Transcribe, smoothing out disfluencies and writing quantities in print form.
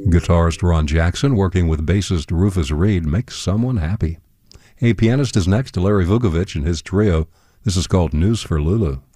Guitarist Ron Jackson working with bassist Rufus Reid makes someone happy. A pianist is next to Larry Vukovich and his trio. This is called News for Lulu.